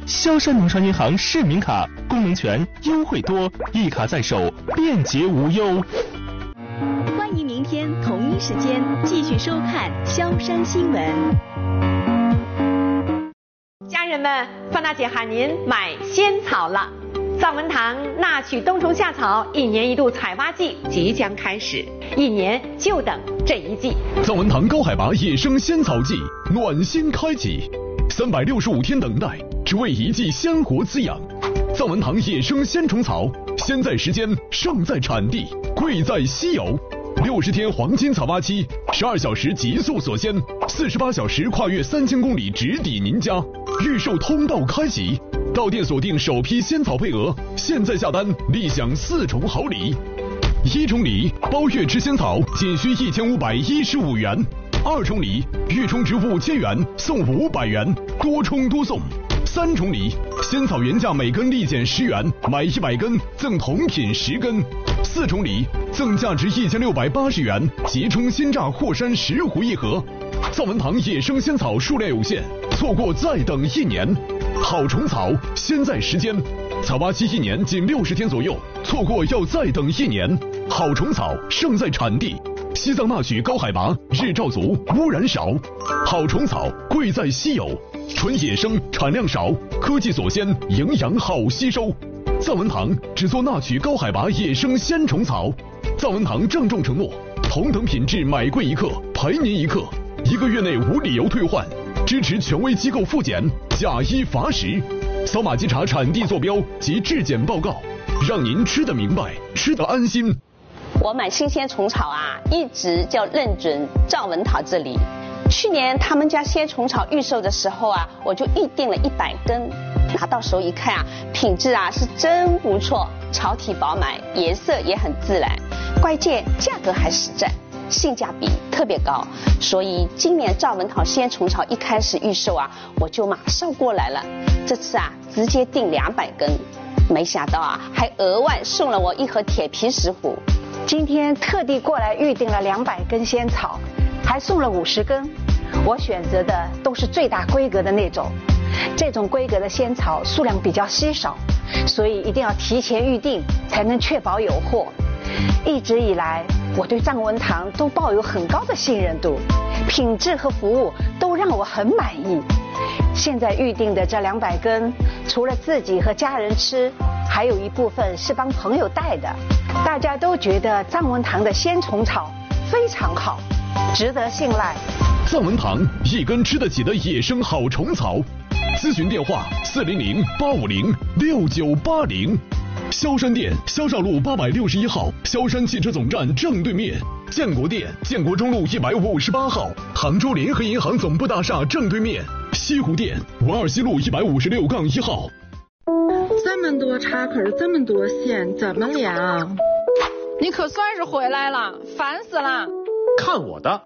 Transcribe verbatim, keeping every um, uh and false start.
萧山农商银行市民卡，功能全，优惠多，一卡在手，便捷无忧。 欢迎明天同一时间继续收看萧山新闻。 家人们，范大姐喊您买仙草了。藏文堂纳曲冬虫夏草一年一度采挖季即将开始，一年就等这一季。 藏文堂高海拔野生仙草季暖心开启，三百六十五天等待，只为一季鲜活滋养。藏文堂野生仙虫草，先在时间，胜在产地，贵在稀有。六十天黄金采挖期，十二小时极速锁鲜，四十八小时跨越三千公里直抵您家。预售通道开启，到店锁定首批仙草配额，现在下单立享四重好礼。一重礼，包月吃仙草仅需一千五百一十五元；二重礼，预充植物千元送五百元，多充多送。三重礼，仙草原价每根立减十元，买一百根赠同品十根。四重礼，赠价值一千六百八十元即充鲜榨霍山十壶一盒。藏文堂野生仙草数量有限，错过再等一年。好虫草，先在时间，采挖期一年仅六十天左右，错过要再等一年。好虫草，胜在产地。西藏纳曲高海拔，日照足，污染少。好虫草，贵在稀有，纯野生，产量少，科技锁鲜，营养好吸收。藏文堂只做纳曲高海拔野生鲜虫草。藏文堂郑重承诺，同等品质买贵一克，赔您一克，一个月内无理由退换，支持权威机构复检，假一罚十。扫码稽查产地坐标及质检报告，让您吃得明白，吃得安心。 我买新鲜虫草啊，一直就认准藏文堂这里。去年他们家鲜虫草预售的时候啊，我就预定了一百根，拿到手一看啊，品质啊是真不错，草体饱满，颜色也很自然，关键价格还实在，性价比特别高。所以今年藏文堂鲜虫草一开始预售啊，我就马上过来了。这次啊，直接订两百根，没想到啊，还额外送了我一盒铁皮石斛。 今天特地过来预定了两百根仙草，还送了五十根。我选择的都是最大规格的那种，这种规格的仙草数量比较稀少，所以一定要提前预定，才能确保有货。一直以来，我对藏文堂都抱有很高的信任度，品质和服务都让我很满意。现在预定的这两百根，除了自己和家人吃，还有一部分是帮朋友带的。大家都觉得藏文堂的鲜虫草非常好，值得信赖。 藏文堂一根吃得起的野生好虫草，咨询电话四零零八五零六九八零。萧山店萧少路八百六十一号，萧山汽车总站正对面；建国店建国中路一百五十八号，杭州联合银行总部大厦正对面；西湖店文二西路一百五十六杠一号。 这么多插，可是这么多线，怎么连啊？ 你可算是回来了，烦死了！ 看我的！